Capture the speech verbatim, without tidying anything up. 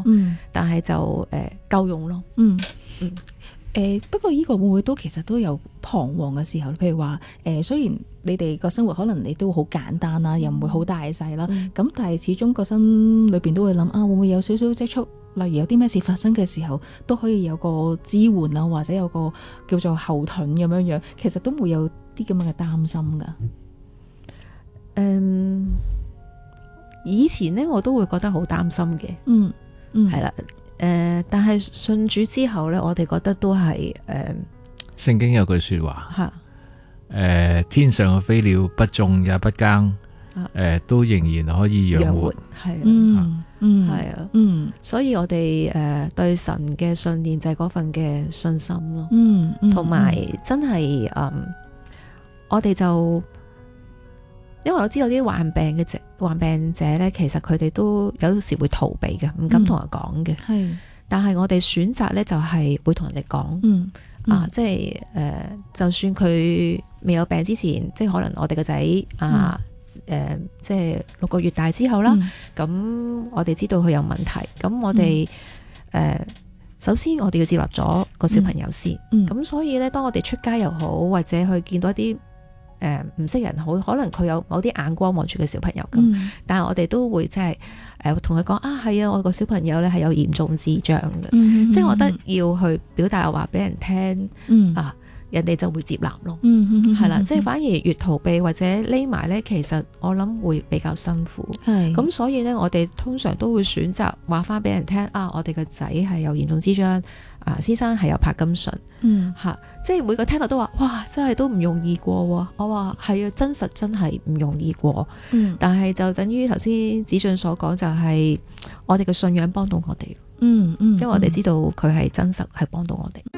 嗯、 但係就誒、呃、夠用咯。 嗯嗯誒、呃，不過呢個會唔會都其實都有彷徨嘅時候？譬如話誒、呃，雖然你哋個生活可能你都好簡單啦，又唔會好大細啦，咁、嗯、但係始終個心裏邊都會諗啊，會唔會有少少積蓄？例如有啲咩事發生嘅時候，都可以有個支援啊，或者有個叫做後盾咁樣樣，其實都會有啲咁樣嘅擔心噶。 嗯，以前呢，我都會覺得好擔心嘅。 嗯嗯， 係啦。誒、呃，但係信主之後咧，我哋覺得都係誒， 聖經有句說話， 吓， 誒、呃，天上嘅飛鳥不種也不耕，誒、呃，都仍然可以養活， 係啊， 嗯嗯， 係啊， 嗯， 所以我哋誒、呃、對神嘅信念就係嗰份嘅信心咯， 嗯， 同、嗯、埋真係誒、嗯，我哋就。因為我知道啲患病嘅者患病者咧，其實佢哋都有時會逃避嘅，唔敢同人講嘅。係、嗯，但係我哋選擇咧就係會同人哋講。嗯，啊，即係誒、呃，就算佢未有病之前，即係可能我哋個仔啊，誒、嗯呃，即係六個月大之後啦，咁、嗯、我哋知道佢有問題，咁我哋誒、嗯呃，首先我哋要接納咗個小朋友先。嗯，咁所以咧，當我哋出街又好，或者去見到一啲。誒唔識人好，可能佢有某啲眼光望住個小朋友咁、嗯，但係我哋都會即係誒同佢講啊，係啊，我個小朋友咧係有嚴重智障嘅、嗯，即係我覺得要去表達話俾人聽、嗯、啊，人哋就會接納咯，係、嗯、啦，即係反而越逃避或者匿埋咧，其實我諗會比較辛苦，係咁，所以咧我哋通常都會選擇話翻俾人聽啊，我哋個仔係有嚴重智障。啊，先生係有柏金遜，嗯吓、啊，即係每個聽到都話，哇，真係都唔容易過。我話係啊，真實真係唔容易過。嗯，但係就等於頭先子俊所講，就係我哋嘅信仰幫到我哋。嗯嗯，因為我哋知道佢係真實，係幫到我哋。